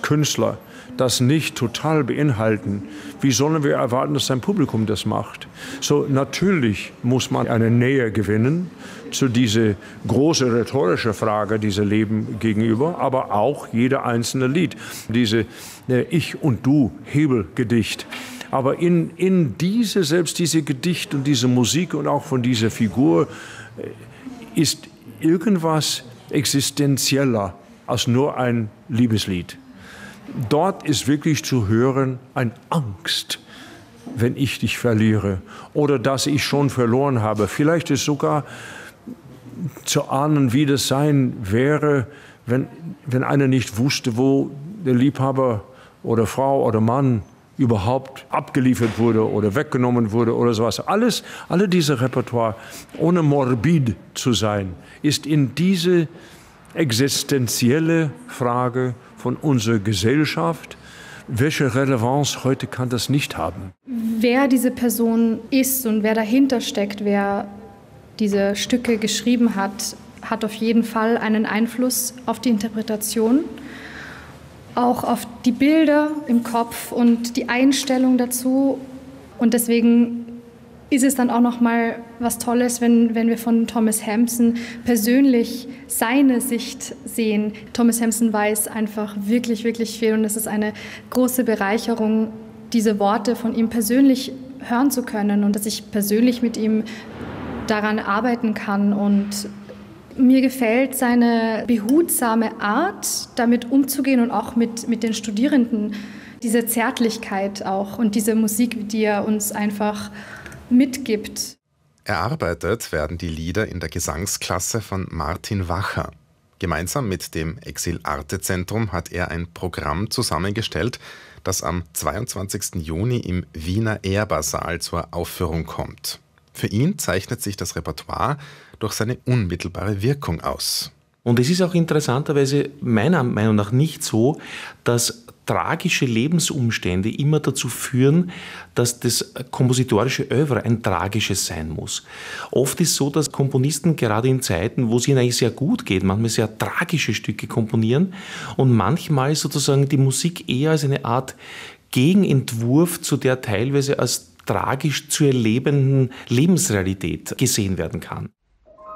Künstler das nicht total beinhalten, wie sollen wir erwarten, dass ein Publikum das macht? So, natürlich muss man eine Nähe gewinnen zu dieser großen rhetorischen Frage, dieser Leben gegenüber, aber auch jeder einzelne Lied, diese Ich- und Du-Hebelgedicht. Aber in selbst diese Gedicht und diese Musik und auch von dieser Figur ist irgendwas existenzieller als nur ein Liebeslied. Dort ist wirklich zu hören eine Angst, wenn ich dich verliere oder dass ich schon verloren habe. Vielleicht ist sogar zu ahnen, wie das sein wäre, wenn einer nicht wusste, wo der Liebhaber oder Frau oder Mann überhaupt abgeliefert wurde oder weggenommen wurde oder sowas. Alle diese Repertoire, ohne morbid zu sein, ist in diese existenzielle Frage von unserer Gesellschaft. Welche Relevanz heute kann das nicht haben? Wer diese Person ist und wer dahinter steckt, wer diese Stücke geschrieben hat, hat auf jeden Fall einen Einfluss auf die Interpretation, auch auf die Bilder im Kopf und die Einstellung dazu. Und deswegen ist es dann auch noch mal was Tolles, wenn wir von Thomas Hampson persönlich seine Sicht sehen. Thomas Hampson weiß einfach wirklich, wirklich viel und es ist eine große Bereicherung, diese Worte von ihm persönlich hören zu können und dass ich persönlich mit ihm daran arbeiten kann. Und mir gefällt seine behutsame Art, damit umzugehen und auch mit den Studierenden, diese Zärtlichkeit auch und diese Musik, die er uns einfach mitgibt. Erarbeitet werden die Lieder in der Gesangsklasse von Martin Wacher. Gemeinsam mit dem Exil-Arte-Zentrum hat er ein Programm zusammengestellt, das am 22. Juni im Wiener Ehrbar-Saal zur Aufführung kommt. Für ihn zeichnet sich das Repertoire durch seine unmittelbare Wirkung aus. Und es ist auch interessanterweise meiner Meinung nach nicht so, dass tragische Lebensumstände immer dazu führen, dass das kompositorische Œuvre ein tragisches sein muss. Oft ist es so, dass Komponisten gerade in Zeiten, wo es ihnen eigentlich sehr gut geht, manchmal sehr tragische Stücke komponieren und manchmal sozusagen die Musik eher als eine Art Gegenentwurf zu der teilweise als tragisch zu erlebenden Lebensrealität gesehen werden kann.